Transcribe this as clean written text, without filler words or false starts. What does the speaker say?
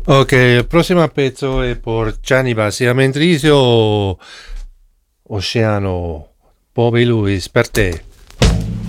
Ok, il prossimo pezzo è per Gianni Bassi, mentre io Oceano, Bobby Luis, per te.